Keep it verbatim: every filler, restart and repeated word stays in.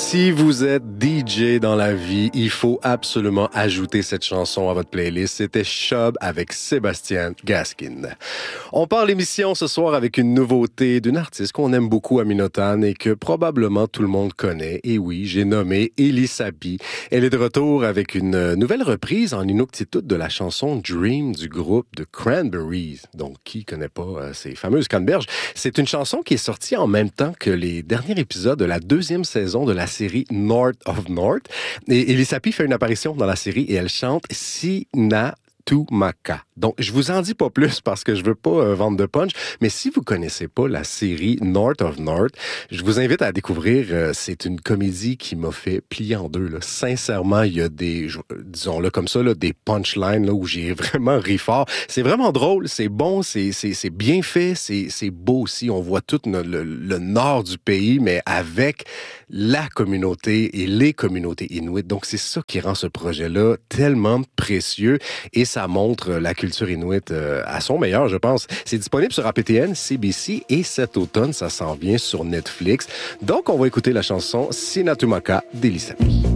Si vous êtes D J dans la vie, il faut absolument ajouter cette chanson à votre playlist. C'était Shub avec Sébastien Gaskin. On parle émission ce soir avec une nouveauté d'une artiste qu'on aime beaucoup à Minotan et que probablement tout le monde connaît. Et oui, j'ai nommé Elisabeth. Elle est de retour avec une nouvelle reprise en inuktitut de la chanson Dream du groupe The Cranberries. Donc, qui connaît pas euh, ces fameuses canneberges? C'est une chanson qui est sortie en même temps que les derniers épisodes de la deuxième saison de la série North of North. Et Elisabeth fait une apparition dans la série et elle chante Sina Tumaka. Donc, je vous en dis pas plus parce que je veux pas euh, vendre de punch, mais si vous connaissez pas la série North of North, je vous invite à la découvrir. Euh, c'est une comédie qui m'a fait plier en deux, là. Sincèrement, il y a des, disons-le comme ça, là, des punchlines là, où j'ai vraiment ri fort. C'est vraiment drôle, c'est bon, c'est, c'est, c'est bien fait, c'est, c'est beau aussi. On voit tout le, le, le nord du pays, mais avec la communauté et les communautés inuites. Donc, c'est ça qui rend ce projet-là tellement précieux et ça montre la culture inuite euh, à son meilleur, je pense. C'est disponible sur A P T N, C B C et cet automne, ça s'en vient sur Netflix. Donc, on va écouter la chanson Sina Tumaka d'Elisabeth.